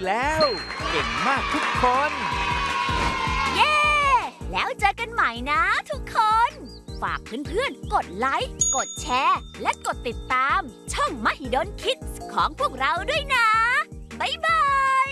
แล้วเก่งมากทุกคนเย้ แล้วเจอกันใหม่นะทุกคน ฝากเพื่อนๆ กดไลค์ กดแชร์ และกดติดตามช่องมหิดลคิดส์ของพวกเราด้วยนะ บ๊ายบาย